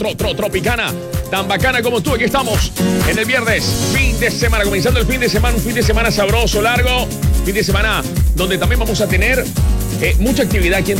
tropicana, tan bacana como tú. Aquí estamos en el viernes, fin de semana, comenzando el fin de semana, un fin de semana sabroso, largo, fin de semana donde también vamos a tener mucha actividad aquí en